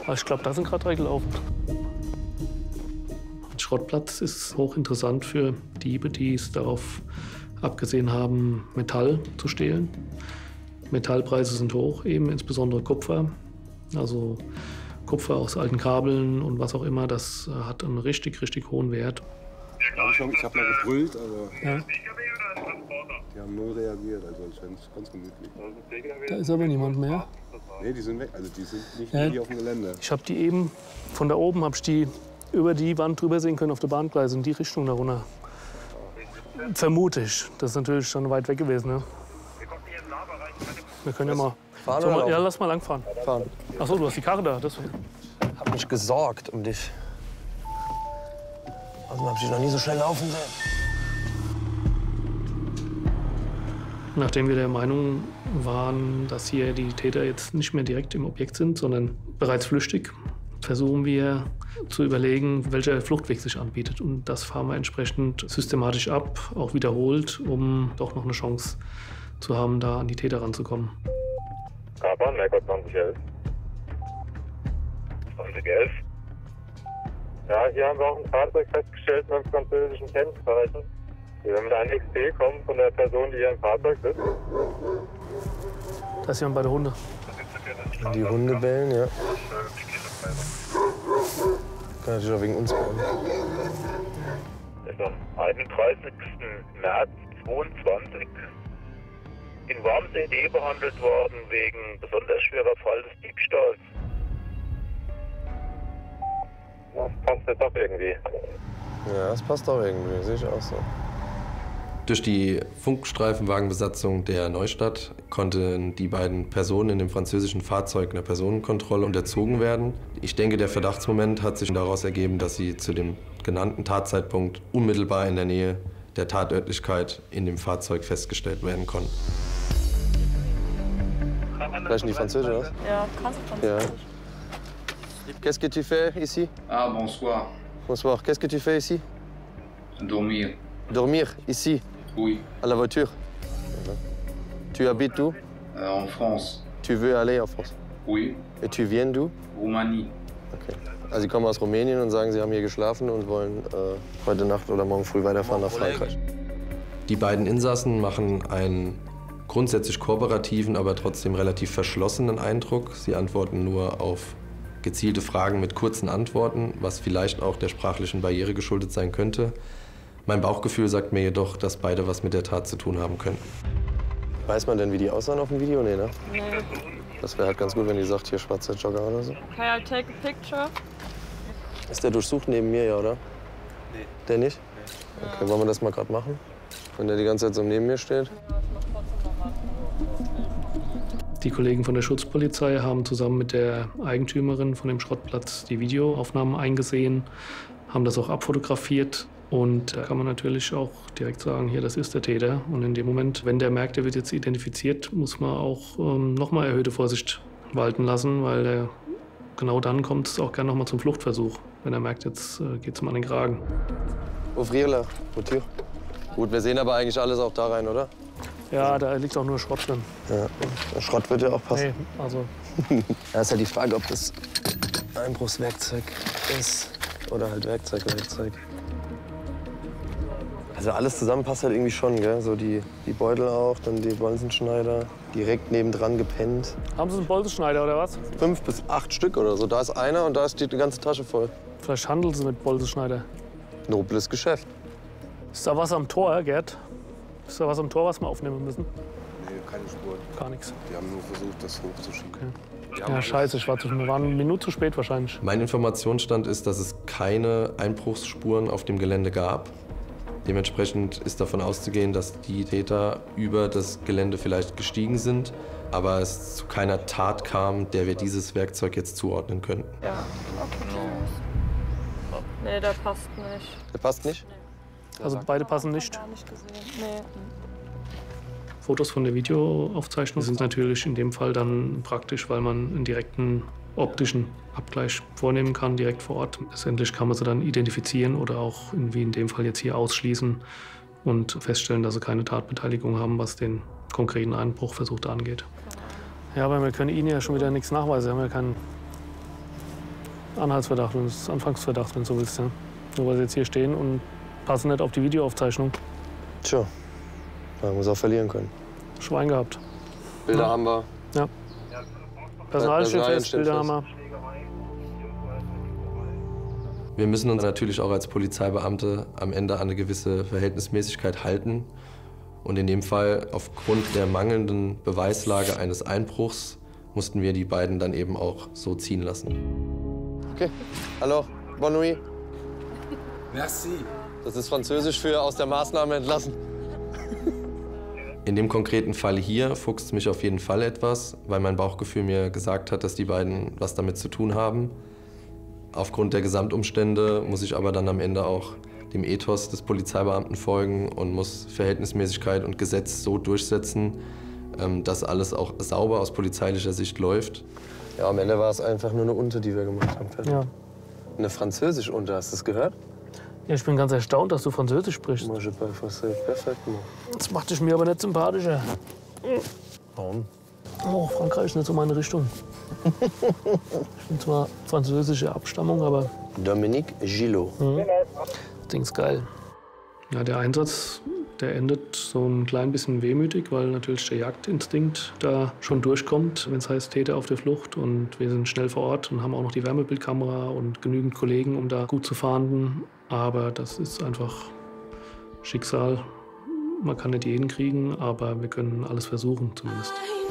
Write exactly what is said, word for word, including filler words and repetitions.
Ich glaube, da sind gerade drei gelaufen. Ein Schrottplatz ist hochinteressant für Diebe, die es darauf abgesehen haben, Metall zu stehlen. Metallpreise sind hoch, eben insbesondere Kupfer. Also Kupfer aus alten Kabeln und was auch immer, das hat einen richtig, richtig hohen Wert. Ich habe hab mal gebrüllt, aber Ja. die haben null reagiert, also ich fand es ganz gemütlich. Da ist aber niemand mehr. Nee, die sind weg, also die sind nicht Ja. mehr hier auf dem Gelände. Ich habe die eben, von da oben habe ich die über die Wand drüber sehen können auf der Bahngleise in die Richtung da runter. Vermute ich. Das ist natürlich schon weit weg gewesen. Ne? Wir können ja mal. Fahren So, oder mal ja, laufen? lass mal langfahren. Fahren. Achso, du hast die Karre da. Deswegen. Hab mich gesorgt um dich. Also hab ich dich noch nie so schnell laufen sehen. Nachdem wir der Meinung waren, dass hier die Täter jetzt nicht mehr direkt im Objekt sind, sondern bereits flüchtig, versuchen wir zu überlegen, welcher Fluchtweg sich anbietet. Und das fahren wir entsprechend systematisch ab, auch wiederholt, um doch noch eine Chance zu haben, da an die Täter ranzukommen. Kapern, Merkur zwanzig elf. zwanzig elf. Ja, hier haben wir auch ein Fahrzeug festgestellt mit einem französischen Kennzeichen. Wir werden mit einem X P kommen von der Person, die hier im Fahrzeug sitzt. Da ist jemand bei der Hunde. Die Hunde bellen, ja. Kann natürlich auch wegen uns bellen. Ist am einunddreißigsten März zweiundzwanzig in Warmsee D behandelt worden wegen besonders schwerer Fall des Diebstahls. Das passt jetzt doch irgendwie. Ja, das passt auch irgendwie, sehe ich auch so. Durch die Funkstreifenwagenbesatzung der Neustadt konnten die beiden Personen in dem französischen Fahrzeug einer Personenkontrolle unterzogen werden. Ich denke, der Verdachtsmoment hat sich daraus ergeben, dass sie zu dem genannten Tatzeitpunkt unmittelbar in der Nähe der Tatörtlichkeit in dem Fahrzeug festgestellt werden konnten. Sprechen die Französisch aus? Ja, kannst du Ja. Französisch. Qu'est-ce que tu fais ici? Ah, bonsoir. Bonsoir. Qu'est-ce que tu fais ici? Dormir. Dormir, ici, Oui. à la voiture. Tu habites où? Euh, en France. Tu veux aller en France? Oui. Et tu viens d'où? Roumanie. Okay. Also Sie kommen aus Rumänien und sagen, Sie haben hier geschlafen und wollen äh, heute Nacht oder morgen früh weiterfahren nach Frankreich. Die beiden Insassen machen einen grundsätzlich kooperativen, aber trotzdem relativ verschlossenen Eindruck. Sie antworten nur auf gezielte Fragen mit kurzen Antworten, was vielleicht auch der sprachlichen Barriere geschuldet sein könnte. Mein Bauchgefühl sagt mir jedoch, dass beide was mit der Tat zu tun haben könnten. Weiß man denn, wie die aussahen auf dem Video? Nee, ne? Nee. Das wäre halt ganz gut, wenn die sagt, hier schwarzer Jogger oder so. Can I take a picture? Ist der durchsucht neben mir, ja, oder? Nee. Der nicht? Okay, wollen wir das mal gerade machen? Wenn der die ganze Zeit so neben mir steht? Die Kollegen von der Schutzpolizei haben zusammen mit der Eigentümerin von dem Schrottplatz die Videoaufnahmen eingesehen, haben das auch abfotografiert. Und da kann man natürlich auch direkt sagen, hier, das ist der Täter. Und in dem Moment, wenn der merkt, der wird jetzt identifiziert, muss man auch ähm, noch mal erhöhte Vorsicht walten lassen, weil der, genau dann kommt es auch gerne noch mal zum Fluchtversuch, wenn er merkt, jetzt äh, geht es ihm an den Kragen. Ouvrir la voiture. Gut, wir sehen aber eigentlich alles auch da rein, oder? Ja, da liegt auch nur Schrott drin. Ja, der Schrott wird ja auch passen. Nee, also Da ist halt die Frage, ob das Einbruchswerkzeug ist oder halt Werkzeug, Werkzeug. Also alles zusammen passt halt irgendwie schon, gell? So die, die Beutel auch, dann die Bolzenschneider, direkt nebendran gepennt. haben Sie einen Bolzenschneider oder was? Fünf bis acht Stück oder so. Da ist einer und da ist die ganze Tasche voll. Vielleicht handeln Sie mit Bolzenschneider. Nobles Geschäft. Ist da was am Tor, Gerd? Ist da was am Tor, was wir aufnehmen müssen? Nee, keine Spuren. Gar nichts. Die haben nur versucht, das hochzuschieben. Okay. Ja, scheiße, ich war zu, wir waren eine Minute zu spät wahrscheinlich. Mein Informationsstand ist, dass es keine Einbruchsspuren auf dem Gelände gab. Dementsprechend ist davon auszugehen, dass die Täter über das Gelände vielleicht gestiegen sind, aber es zu keiner Tat kam, der wir dieses Werkzeug jetzt zuordnen könnten. Ja, okay. Nee, der passt nicht. Der passt nicht? Also beide passen nicht. Gar nicht gesehen. Nee. Fotos von der Videoaufzeichnung sind natürlich in dem Fall dann praktisch, weil man einen direkten optischen Abgleich vornehmen kann, direkt vor Ort. Letztendlich kann man sie dann identifizieren oder auch, wie in dem Fall jetzt hier, ausschließen und feststellen, dass sie keine Tatbeteiligung haben, was den konkreten Einbruchversuch angeht. Ja, aber wir können Ihnen ja schon wieder nichts nachweisen. Wir haben ja keinen Anhaltsverdacht und das ist Anfangsverdacht, wenn du so willst. Ja. Nur weil sie jetzt hier stehen und passen nicht auf die Videoaufzeichnung. Tja, man muss auch verlieren können. Schwein gehabt. Bilder ja. haben wir. Ja. Personal steht fest, Bilder haben wir. Wir müssen uns natürlich auch als Polizeibeamte am Ende an eine gewisse Verhältnismäßigkeit halten. Und in dem Fall, aufgrund der mangelnden Beweislage eines Einbruchs, mussten wir die beiden dann eben auch so ziehen lassen. Okay, hallo, bonne nuit. Merci. Das ist Französisch für aus der Maßnahme entlassen. In dem konkreten Fall hier fuchst mich auf jeden Fall etwas, weil mein Bauchgefühl mir gesagt hat, dass die beiden was damit zu tun haben. Aufgrund der Gesamtumstände muss ich aber dann am Ende auch dem Ethos des Polizeibeamten folgen und muss Verhältnismäßigkeit und Gesetz so durchsetzen, dass alles auch sauber aus polizeilicher Sicht läuft. Ja, am Ende war es einfach nur eine Unte, die wir gemacht haben. Ja. Eine Französisch-Unte, hast du das gehört? Ja, ich bin ganz erstaunt, dass du Französisch sprichst. Moi, je parle français. Perfekt. Das macht dich mir aber nicht sympathischer. Warum? Oh, Frankreich ist nicht so meine Richtung. Ich bin zwar französische Abstammung, aber... Dominique Gillot. Mhm. Das Ding ist geil. Ja, der Einsatz, der endet so ein klein bisschen wehmütig, weil natürlich der Jagdinstinkt da schon durchkommt, wenn es heißt Täter auf der Flucht. Und wir sind schnell vor Ort und haben auch noch die Wärmebildkamera und genügend Kollegen, um da gut zu fahnden. Aber das ist einfach Schicksal. Man kann nicht jeden kriegen, aber wir können alles versuchen zumindest.